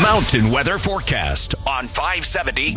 Mountain weather forecast on 570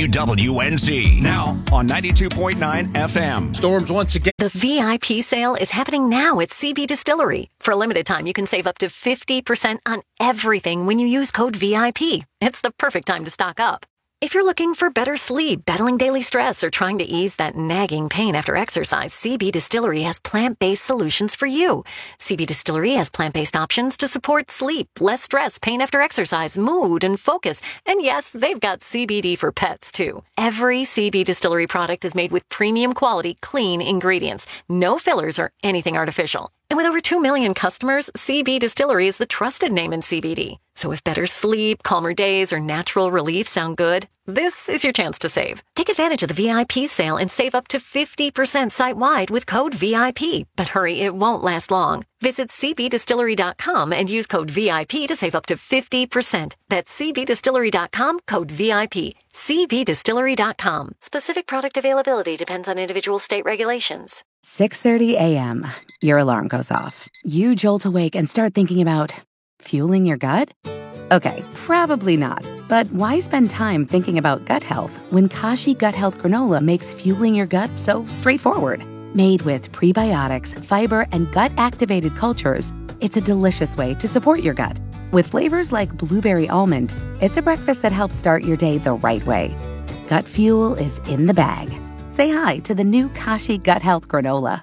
WWNZ. Now on 92.9 FM. Storms once again. The VIP sale is happening now at CB Distillery. For a limited time, you can save up to 50% on everything when you use code VIP. It's the perfect time to stock up. If you're looking for better sleep, battling daily stress, or trying to ease that nagging pain after exercise, CB Distillery has plant-based solutions for you. CB Distillery has plant-based options to support sleep, less stress, pain after exercise, mood, and focus. And yes, they've got CBD for pets, too. Every CB Distillery product is made with premium quality, clean ingredients. No fillers or anything artificial. And with over 2 million customers, CB Distillery is the trusted name in CBD. So if better sleep, calmer days, or natural relief sound good, this is your chance to save. Take advantage of the VIP sale and save up to 50% site-wide with code VIP. But hurry, it won't last long. Visit cbdistillery.com and use code VIP to save up to 50%. That's cbdistillery.com, code VIP. cbdistillery.com. Specific product availability depends on individual state regulations. 6:30 a.m. Your alarm goes off. You jolt awake and start thinking about fueling your gut? Okay, probably not. But why spend time thinking about gut health when Kashi Gut Health Granola makes fueling your gut so straightforward? Made with prebiotics, fiber, and gut-activated cultures, it's a delicious way to support your gut. With flavors like blueberry almond, it's a breakfast that helps start your day the right way. Gut fuel is in the bag. Say hi to the new Kashi Gut Health Granola.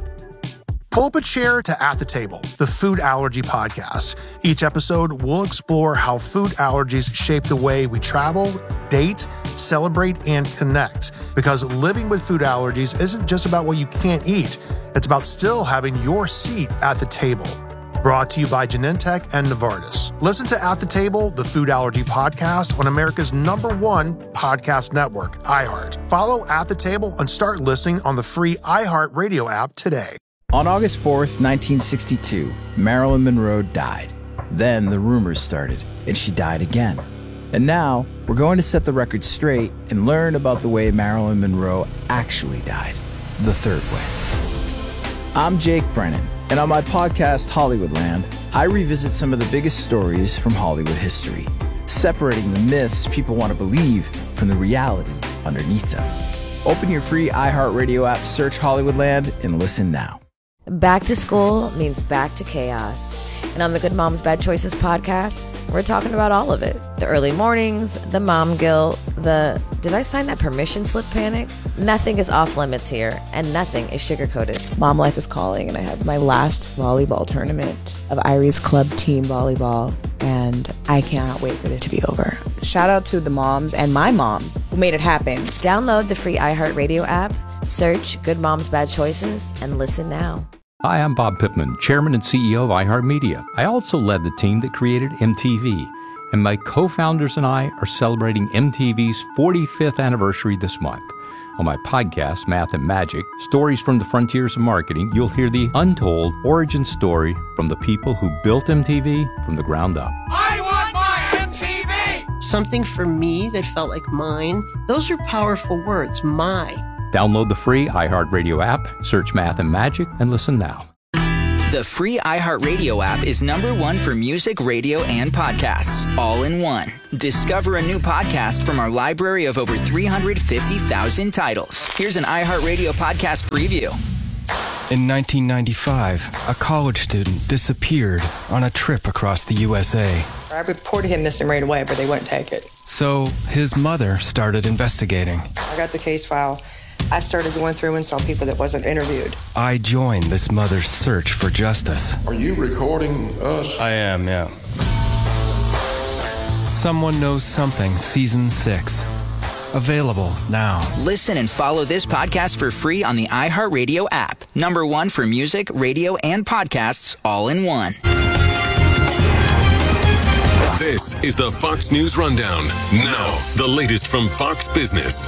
Pull up a chair to At the Table, the food allergy podcast. Each episode, we'll explore how food allergies shape the way we travel, date, celebrate, and connect. Because living with food allergies isn't just about what you can't eat. It's about still having your seat at the table. Brought to you by Genentech and Novartis. Listen to At the Table, the food allergy podcast on America's #1 podcast network, iHeart. Follow At the Table and start listening on the free iHeart Radio app today. On August 4th, 1962, Marilyn Monroe died. Then the rumors started, and she died again. And now, we're going to set the record straight and learn about the way Marilyn Monroe actually died, the third way. I'm Jake Brennan, and on my podcast, Hollywoodland, I revisit some of the biggest stories from Hollywood history, separating the myths people want to believe from the reality underneath them. Open your free iHeartRadio app, search Hollywoodland, and listen now. Back to school means back to chaos. And on the Good Moms Bad Choices podcast, we're talking about all of it. The early mornings, the mom guilt, the did I sign that permission slip panic? Nothing is off limits here, and nothing is sugar-coated. Mom life is calling, and I have my last volleyball tournament of Irie's club team volleyball, and I cannot wait for it to be over. Shout out to the moms and my mom who made it happen. Download the free iHeartRadio app, search Good Moms Bad Choices, and listen now. Hi, I'm Bob Pittman, Chairman and CEO of iHeartMedia. I also led the team that created MTV, and my co-founders and I are celebrating MTV's 45th anniversary this month. On my podcast, Math and Magic, Stories from the Frontiers of Marketing, you'll hear the untold origin story from the people who built MTV from the ground up. I want my MTV! Something for me that felt like mine. Those are powerful words, my. Download the free iHeartRadio app, search Math and Magic, and listen now. The free iHeartRadio app is #1 for music, radio, and podcasts, all in one. Discover a new podcast from our library of over 350,000 titles. Here's an iHeartRadio podcast preview. In 1995, a college student disappeared on a trip across the USA. I reported him missing right away, but they wouldn't take it. So his mother started investigating. I got the case file. I started going through and saw people that wasn't interviewed. I joined this mother's search for justice. Are you recording us? I am, yeah. Someone Knows Something, Season 6. Available now. Listen and follow this podcast for free on the iHeartRadio app. #1 for music, radio, and podcasts, all in one. This is the Fox News Rundown. Now, the latest from Fox Business.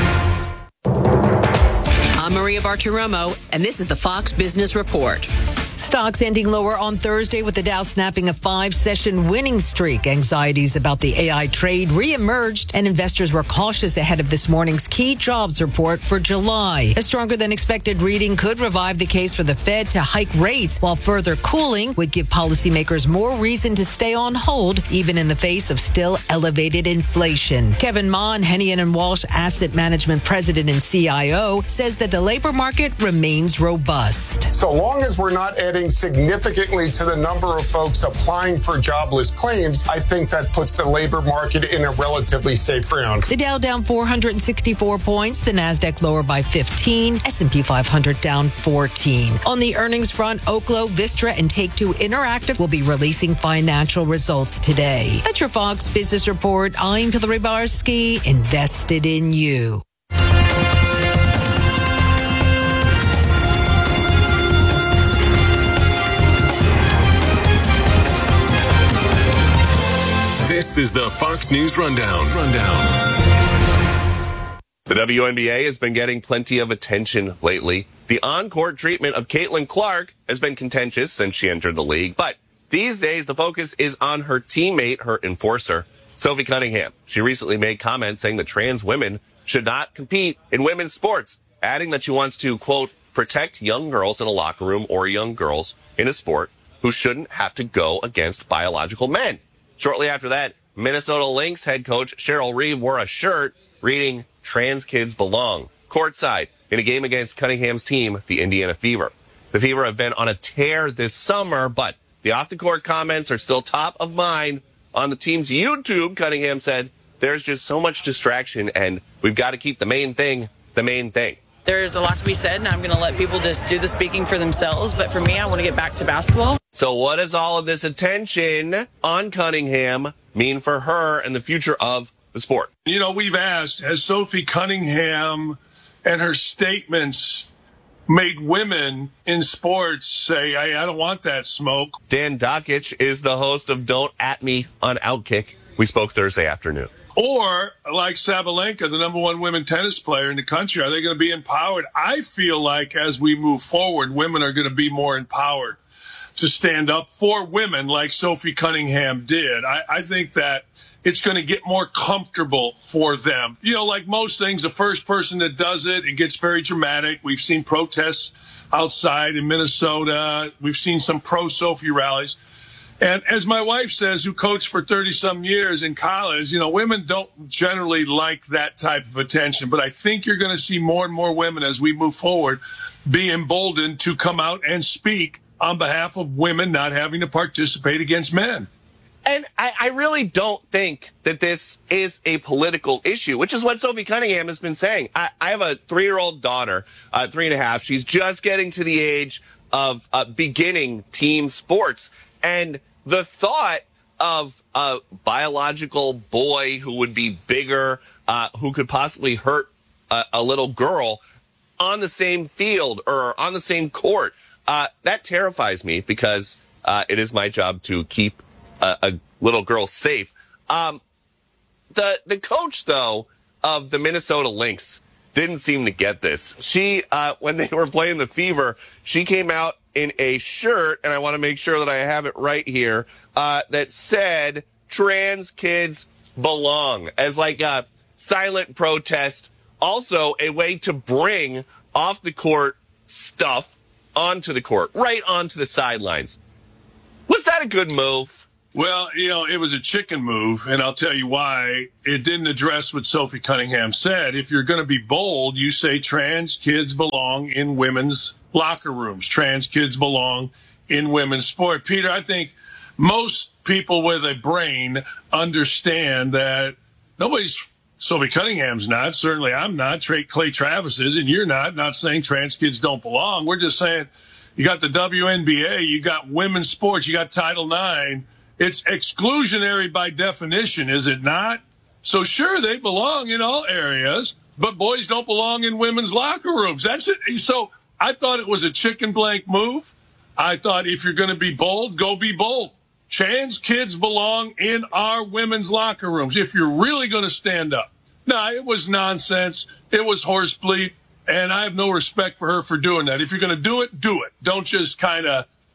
I'm Maria Bartiromo, and this is the Fox Business Report. Stocks ending lower on Thursday with the Dow snapping a 5-session winning streak. Anxieties about the AI trade reemerged, and investors were cautious ahead of this morning's key jobs report for July. A stronger than expected reading could revive the case for the Fed to hike rates, while further cooling would give policymakers more reason to stay on hold, even in the face of still elevated inflation. Kevin Ma, Hennian and Walsh Asset Management President and CIO, says that the labor market remains robust. So long as we're not adding significantly to the number of folks applying for jobless claims, I think that puts the labor market in a relatively safe ground. The Dow down 464 points, the Nasdaq lower by 15, S&P 500 down 14. On the earnings front, Oklo, Vistra, and Take-Two Interactive will be releasing financial results today. That's your Fox Business Report. I'm Hillary Barsky, invested in you. This is the Fox News Rundown. The WNBA has been getting plenty of attention lately. The on-court treatment of Caitlin Clark has been contentious since she entered the league, but these days the focus is on her teammate, her enforcer, Sophie Cunningham. She recently made comments saying that trans women should not compete in women's sports, adding that she wants to, quote, protect young girls in a locker room or young girls in a sport who shouldn't have to go against biological men. Shortly after that, Minnesota Lynx head coach Cheryl Reeve wore a shirt reading, "Trans kids belong," courtside in a game against Cunningham's team, the Indiana Fever. The Fever have been on a tear this summer, but the off-the-court comments are still top of mind on the team's YouTube. Cunningham said, "There's just so much distraction, and we've got to keep the main thing the main thing." There's a lot to be said, and I'm going to let people just do the speaking for themselves. But for me, I want to get back to basketball. So what does all of this attention on Cunningham mean for her and the future of the sport? You know, we've asked, has Sophie Cunningham and her statements made women in sports say, I don't want that smoke? Dan Dakich is the host of Don't At Me on Outkick. We spoke Thursday afternoon. Or, like Sabalenka, the number one women tennis player in the country, are they going to be empowered? I feel like as we move forward, women are going to be more empowered to stand up for women like Sophie Cunningham did. I think that it's going to get more comfortable for them. You know, like most things, the first person that does it, it gets very dramatic. We've seen protests outside in Minnesota. We've seen some pro-Sophie rallies. And as my wife says, who coached for 30-some years in college, you know, women don't generally like that type of attention. But I think you're going to see more and more women as we move forward be emboldened to come out and speak on behalf of women not having to participate against men. And I really don't think that this is a political issue, which is what Sophie Cunningham has been saying. I have a 3-year-old daughter, 3.5. She's just getting to the age of beginning team sports. And the thought of a biological boy who would be bigger, who could possibly hurt a little girl on the same field or on the same court, that terrifies me because it is my job to keep a little girl safe. The coach, though, of the Minnesota Lynx didn't seem to get this. She, when they were playing the Fever, she came out in a shirt, and I want to make sure that I have it right here, that said, "Trans kids belong," as like a silent protest. Also a way to bring off the court stuff onto the court, right onto the sidelines. Was that a good move? Well, you know, it was a chicken move, and I'll tell you why. It didn't address what Sophie Cunningham said. If you're going to be bold, you say trans kids belong in women's locker rooms. Trans kids belong in women's sport. Peter, I think most people with a brain understand that nobody's, Sophie Cunningham's not, certainly I'm not, Clay Travis is, and you're not saying trans kids don't belong. We're just saying you got the WNBA, you got women's sports, you got Title IX. It's exclusionary by definition, is it not? So sure, they belong in all areas, but boys don't belong in women's locker rooms. That's it. So I thought it was a chicken blank move. I thought if you're going to be bold, go be bold. Trans kids belong in our women's locker rooms if you're really going to stand up. No, it was nonsense. It was horsebleed, and I have no respect for her for doing that. If you're going to do it, do it. Don't just kind of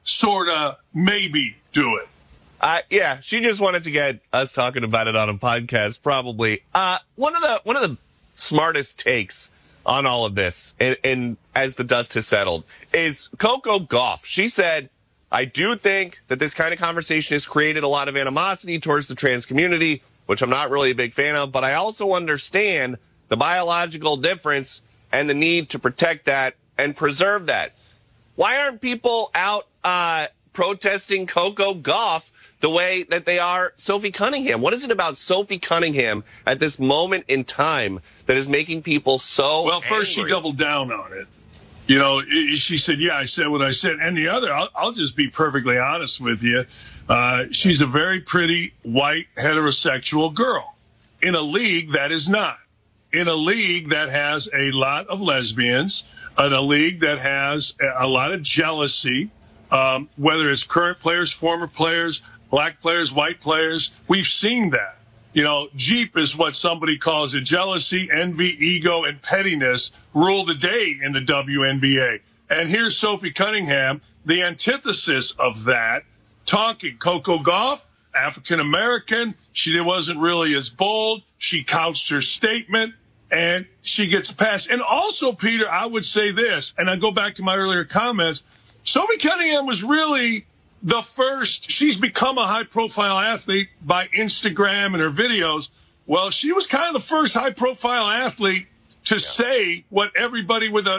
sort of, maybe do it. Yeah, she just wanted to get us talking about it on a podcast, probably. One of the smartest takes on all of this, and as the dust has settled, is Coco Gauff. She said, I do think that this kind of conversation has created a lot of animosity towards the trans community, which I'm not really a big fan of, but I also understand the biological difference and the need to protect that and preserve that. Why aren't people out protesting Coco Gauff the way that they are Sophie Cunningham? What is it about Sophie Cunningham at this moment in time that is making people so Well, first angry? She doubled down on it. You know, she said, yeah, I said what I said. And the other, I'll just be perfectly honest with you. She's a very pretty, white, heterosexual girl in a league that is not. In a league that has a lot of lesbians, in a league that has a lot of jealousy, whether it's current players, former players, black players, white players. We've seen that. You know, Jeep is what somebody calls it. Jealousy, envy, ego, and pettiness rule the day in the WNBA. And here's Sophie Cunningham, the antithesis of that, talking. Coco Gauff, African-American. She wasn't really as bold. She couched her statement, and she gets a pass. And also, Peter, I would say this, and I go back to my earlier comments. Sophie Cunningham was really the first. She's become a high-profile athlete by Instagram and her videos. Well, she was kind of the first high-profile athlete to say what everybody with,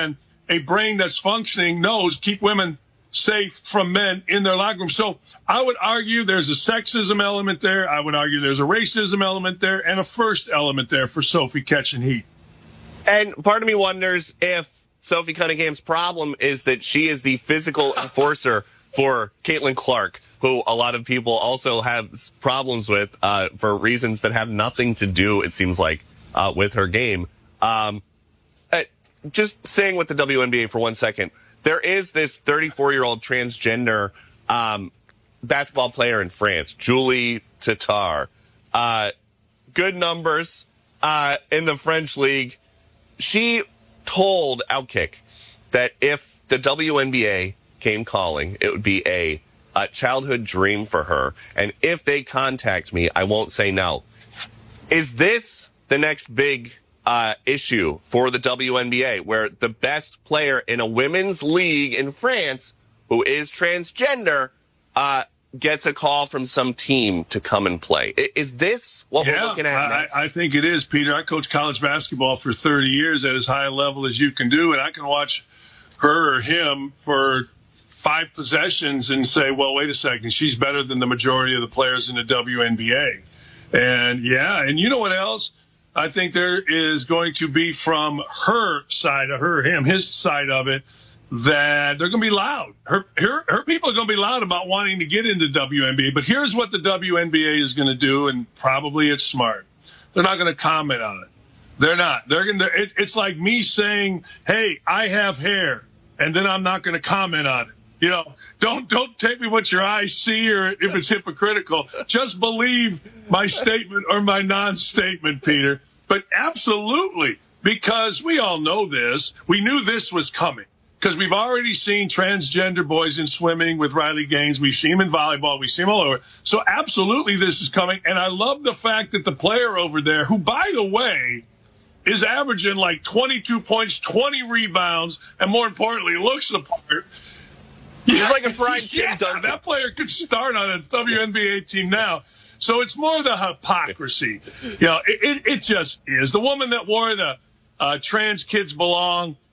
a brain that's functioning knows: keep women safe from men in their locker room. So I would argue there's a sexism element there. I would argue there's a racism element there and a first element there for Sophie catching heat. And part of me wonders if Sophie Cunningham's problem is that she is the physical enforcer for Caitlin Clark, who a lot of people also have problems with for reasons that have nothing to do, it seems like, with her game. Just staying with the WNBA for 1 second, there is this 34-year-old transgender basketball player in France, Julie Tatar. Good numbers in the French league. She told Outkick that if the WNBA came calling, it would be a childhood dream for her. And if they contact me, I won't say no. Is this the next big issue for the WNBA, where the best player in a women's league in France, who is transgender, gets a call from some team to come and play? Is this what we're looking at next? I think it is, Peter. I coached college basketball for 30 years at as high a level as you can do, and I can watch her or him for 5 possessions and say, well, wait a second, she's better than the majority of the players in the WNBA. And, and you know what else? I think there is going to be from her side of his side of it, that they're going to be loud. Her people are going to be loud about wanting to get into WNBA. But here's what the WNBA is going to do, and probably it's smart. They're not going to comment on it. They're not. They're going to. It's like me saying, "Hey, I have hair," and then I'm not going to comment on it. You know, don't take me what your eyes see, or if it's hypocritical. Just believe my statement or my non-statement, Peter. But absolutely, because we all know this. We knew this was coming. Because we've already seen transgender boys in swimming with Riley Gaines. We've seen him in volleyball. We've seen him all over. So absolutely this is coming. And I love the fact that the player over there, who, by the way, is averaging like 22 points, 20 rebounds, and more importantly, looks the part. He's like a fried Tim Duncan. That player could start on a WNBA team now. So it's more the hypocrisy. You know, it just is. The woman that wore the Trans Kids Belong,